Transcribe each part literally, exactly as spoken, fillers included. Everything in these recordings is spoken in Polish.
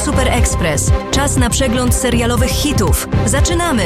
Super Express. Czas na przegląd serialowych hitów. Zaczynamy!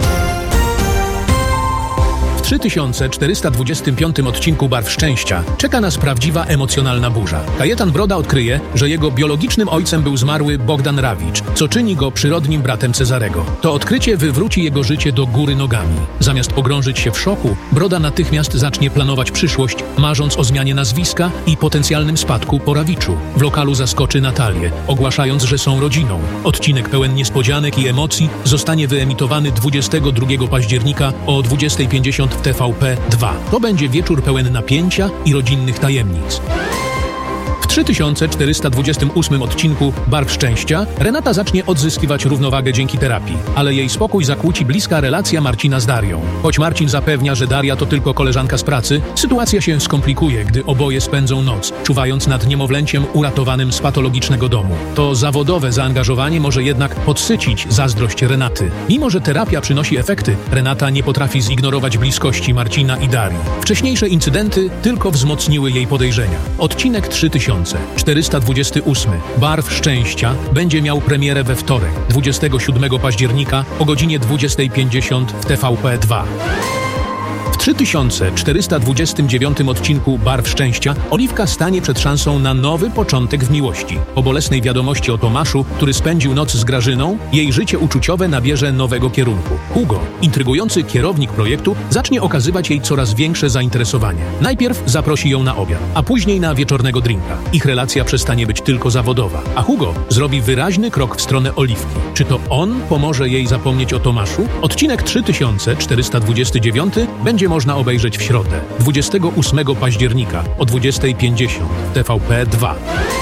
W trzy tysiące czterysta dwudziestym piątym odcinku Barw Szczęścia czeka nas prawdziwa emocjonalna burza. Kajetan Broda odkryje, że jego biologicznym ojcem był zmarły Bogdan Rawicz, co czyni go przyrodnim bratem Cezarego. To odkrycie wywróci jego życie do góry nogami. Zamiast pogrążyć się w szoku, Broda natychmiast zacznie planować przyszłość, marząc o zmianie nazwiska i potencjalnym spadku po Rawiczu. W lokalu zaskoczy Natalię, ogłaszając, że są rodziną. Odcinek pełen niespodzianek i emocji zostanie wyemitowany dwudziestego drugiego października o dwudziestej pięćdziesiąt w T V P dwa. To będzie wieczór pełen napięcia i rodzinnych tajemnic. W trzy tysiące czterysta dwudziestym ósmym odcinku Barw Szczęścia Renata zacznie odzyskiwać równowagę dzięki terapii, ale jej spokój zakłóci bliska relacja Marcina z Darią. Choć Marcin zapewnia, że Daria to tylko koleżanka z pracy, sytuacja się skomplikuje, gdy oboje spędzą noc, czuwając nad niemowlęciem uratowanym z patologicznego domu. To zawodowe zaangażowanie może jednak podsycić zazdrość Renaty. Mimo że terapia przynosi efekty, Renata nie potrafi zignorować bliskości Marcina i Darii. Wcześniejsze incydenty tylko wzmocniły jej podejrzenia. Odcinek trzy tysiące czterysta dwudziesty ósmy Barw Szczęścia będzie miał premierę we wtorek, dwudziestego siódmego października o godzinie dwudziestej pięćdziesiąt w T V P dwa. W trzy tysiące czterysta dwudziestym dziewiątym odcinku Barw Szczęścia Oliwka stanie przed szansą na nowy początek w miłości. Po bolesnej wiadomości o Tomaszu, który spędził noc z Grażyną, jej życie uczuciowe nabierze nowego kierunku. Hugo, intrygujący kierownik projektu, zacznie okazywać jej coraz większe zainteresowanie. Najpierw zaprosi ją na obiad, a później na wieczornego drinka. Ich relacja przestanie być tylko zawodowa, a Hugo zrobi wyraźny krok w stronę Oliwki. Czy to on pomoże jej zapomnieć o Tomaszu? Odcinek trzy tysiące czterysta dwudziesty dziewiąty będzie można obejrzeć w środę, dwudziestego ósmego października o dwudziestej pięćdziesiąt w T V P dwa.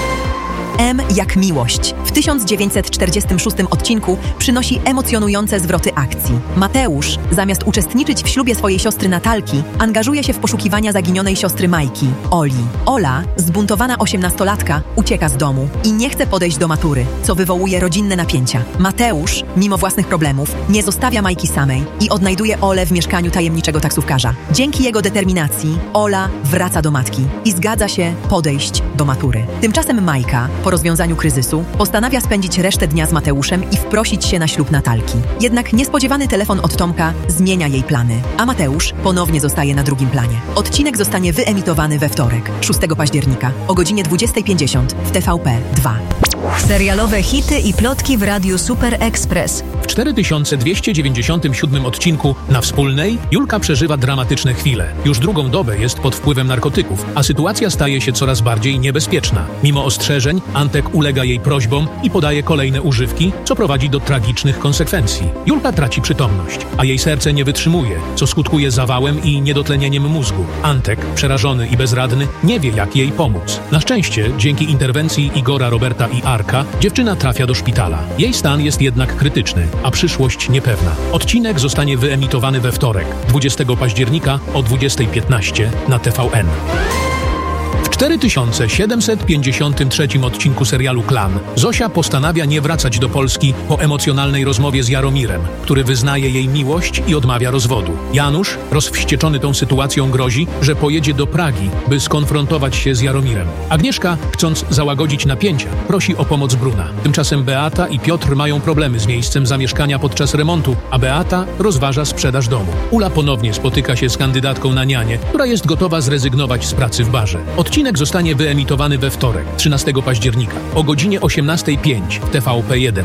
M jak miłość. W tysiąc dziewięćset czterdziestym szóstym odcinku przynosi emocjonujące zwroty akcji. Mateusz, zamiast uczestniczyć w ślubie swojej siostry Natalki, angażuje się w poszukiwania zaginionej siostry Majki, Oli. Ola, zbuntowana osiemnastolatka, ucieka z domu i nie chce podejść do matury, co wywołuje rodzinne napięcia. Mateusz, mimo własnych problemów, nie zostawia Majki samej i odnajduje Olę w mieszkaniu tajemniczego taksówkarza. Dzięki jego determinacji Ola wraca do matki i zgadza się podejść do matury. Tymczasem Majka, po rozwiązaniu kryzysu, postanawia spędzić resztę dnia z Mateuszem i wprosić się na ślub Natalki. Jednak niespodziewany telefon od Tomka zmienia jej plany, a Mateusz ponownie zostaje na drugim planie. Odcinek zostanie wyemitowany we wtorek, szóstego października o godzinie dwudziestej pięćdziesiąt w T V P dwa. Serialowe hity i plotki w Radiu Super Express. W cztery tysiące dwieście dziewięćdziesiątym siódmym odcinku Na Wspólnej Julka przeżywa dramatyczne chwile. Już drugą dobę jest pod wpływem narkotyków, a sytuacja staje się coraz bardziej niebezpieczna. Mimo ostrzeżeń, Antek ulega jej prośbom i podaje kolejne używki, co prowadzi do tragicznych konsekwencji. Julka traci przytomność, a jej serce nie wytrzymuje, co skutkuje zawałem i niedotlenieniem mózgu. Antek, przerażony i bezradny, nie wie, jak jej pomóc. Na szczęście, dzięki interwencji Igora, Roberta i Arka, dziewczyna trafia do szpitala. Jej stan jest jednak krytyczny, a przyszłość niepewna. Odcinek zostanie wyemitowany we wtorek, dwudziestego października o dwudziestej piętnaście na T V N. W cztery tysiące siedemset pięćdziesiątym trzecim odcinku serialu Klan Zosia postanawia nie wracać do Polski po emocjonalnej rozmowie z Jaromirem, który wyznaje jej miłość i odmawia rozwodu. Janusz, rozwścieczony tą sytuacją, grozi, że pojedzie do Pragi, by skonfrontować się z Jaromirem. Agnieszka, chcąc załagodzić napięcia, prosi o pomoc Bruna. Tymczasem Beata i Piotr mają problemy z miejscem zamieszkania podczas remontu, a Beata rozważa sprzedaż domu. Ula ponownie spotyka się z kandydatką na nianię, która jest gotowa zrezygnować z pracy w barze. Odcinek zostanie wyemitowany we wtorek, trzynastego października o godzinie osiemnastej pięć w T V P jeden.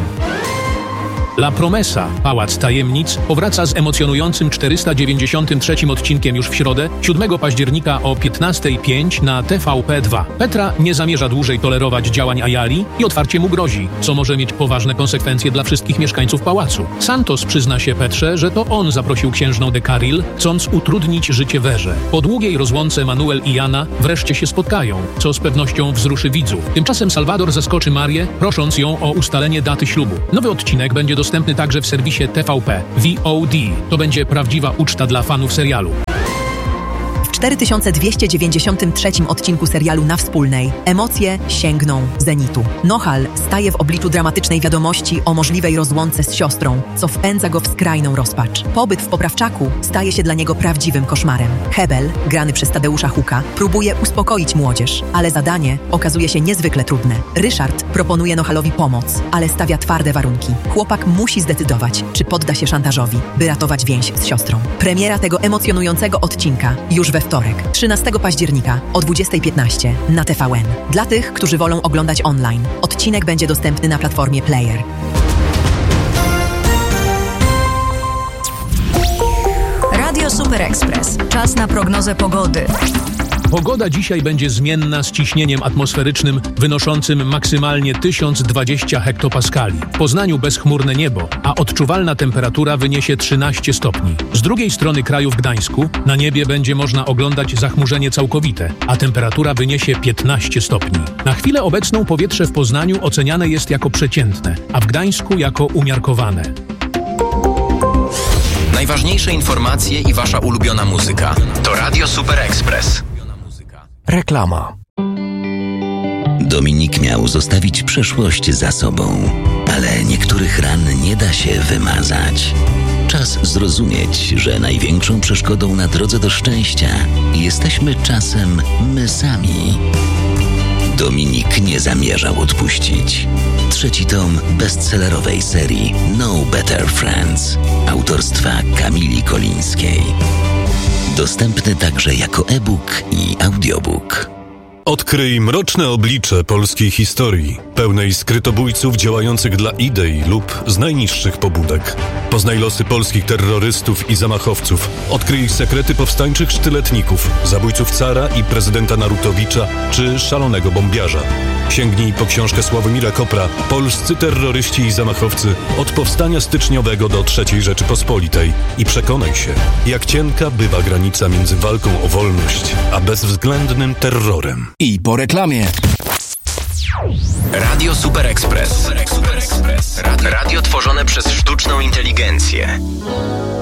La Promesa, Pałac Tajemnic, powraca z emocjonującym czterysta dziewięćdziesiątym trzecim odcinkiem już w środę, siódmego października o piętnastej pięć na T V P dwa. Petra nie zamierza dłużej tolerować działań Ayali i otwarcie mu grozi, co może mieć poważne konsekwencje dla wszystkich mieszkańców pałacu. Santos przyzna się Petrze, że to on zaprosił księżną de Carril, chcąc utrudnić życie Werze. Po długiej rozłące Manuel i Jana wreszcie się spotkają, co z pewnością wzruszy widzów. Tymczasem Salwador zaskoczy Marię, prosząc ją o ustalenie daty ślubu. Nowy odcinek będzie dostępny także w serwisie T V P V O D. To będzie prawdziwa uczta dla fanów serialu. cztery tysiące dwieście dziewięćdziesiątym trzecim odcinku serialu Na Wspólnej emocje sięgną zenitu. Nohal staje w obliczu dramatycznej wiadomości o możliwej rozłące z siostrą, co wpędza go w skrajną rozpacz. Pobyt w poprawczaku staje się dla niego prawdziwym koszmarem. Hebel, grany przez Tadeusza Huka, próbuje uspokoić młodzież, ale zadanie okazuje się niezwykle trudne. Ryszard proponuje Nohalowi pomoc, ale stawia twarde warunki. Chłopak musi zdecydować, czy podda się szantażowi, by ratować więź z siostrą. Premiera tego emocjonującego odcinka już we wtorek, trzynastego października o dwudziestej piętnaście na T V N. Dla tych, którzy wolą oglądać online, odcinek będzie dostępny na platformie Player. Radio Super Express. Czas na prognozę pogody. Pogoda dzisiaj będzie zmienna z ciśnieniem atmosferycznym wynoszącym maksymalnie tysiąc dwadzieścia hektopaskali. W Poznaniu bezchmurne niebo, a odczuwalna temperatura wyniesie trzynaście stopni. Z drugiej strony kraju w Gdańsku na niebie będzie można oglądać zachmurzenie całkowite, a temperatura wyniesie piętnaście stopni. Na chwilę obecną powietrze w Poznaniu oceniane jest jako przeciętne, a w Gdańsku jako umiarkowane. Najważniejsze informacje i wasza ulubiona muzyka to Radio Super Express. Reklama. Dominik miał zostawić przeszłość za sobą, ale niektórych ran nie da się wymazać. Czas zrozumieć, że największą przeszkodą na drodze do szczęścia jesteśmy czasem my sami. Dominik nie zamierzał odpuścić. Trzeci tom bestsellerowej serii No Better Friends autorstwa Kamili Kolińskiej. Dostępny także jako e-book i audiobook. Odkryj mroczne oblicze polskiej historii, pełnej skrytobójców działających dla idei lub z najniższych pobudek. Poznaj losy polskich terrorystów i zamachowców. Odkryj sekrety powstańczych sztyletników, zabójców cara i prezydenta Narutowicza czy szalonego bombiarza. Sięgnij po książkę Sławomira Kopra Polscy terroryści i zamachowcy od powstania styczniowego do trzeciej Rzeczypospolitej i przekonaj się, jak cienka bywa granica między walką o wolność a bezwzględnym terrorem. I po reklamie. Radio Super Express. Radio tworzone przez sztuczną inteligencję.